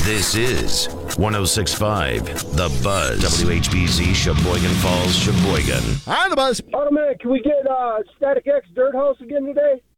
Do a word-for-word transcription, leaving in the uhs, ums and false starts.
This is one oh six point five The Buzz. W H B Z, Sheboygan Falls, Sheboygan. Hi, The Buzz. Oh, man, can we get uh, Static X Dirt House again today?